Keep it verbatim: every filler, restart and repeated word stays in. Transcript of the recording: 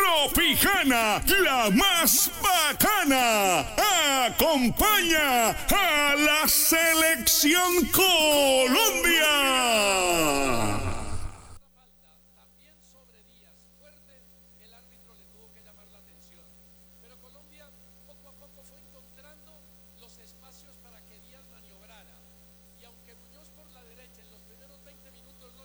Tropijana, la más bacana, acompaña a la Selección Colombia.